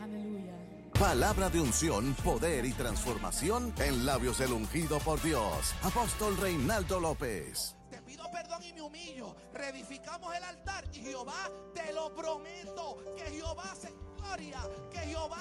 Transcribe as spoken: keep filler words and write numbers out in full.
Aleluya. Palabra de unción, poder y transformación en labios del ungido por Dios. Apóstol Reinaldo López. Te pido perdón y me humillo. Reedificamos el altar y Jehová, te lo prometo, que Jehová hace gloria, que Jehová